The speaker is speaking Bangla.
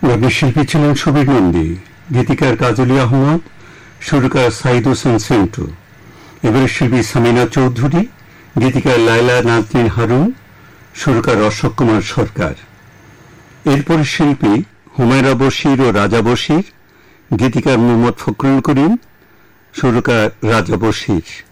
গানের শিল্পী ছিলেন সুবীর নন্দী, গীতিকার কাজলী আহমদ, সুরকার সাইদ হোসেন সেন্টু, এবারের শিল্পী সামিনা চৌধুরী, গীতিকার লায়লা নাজনীন হারুন, সুরকার অশোক কুমার সরকার। এরপরে শিল্পী হুমায়রা বশির ও রাজা বশির, গীতিকার মোহাম্মদ ফখরুল করিম, সুরকার রাজা বশির।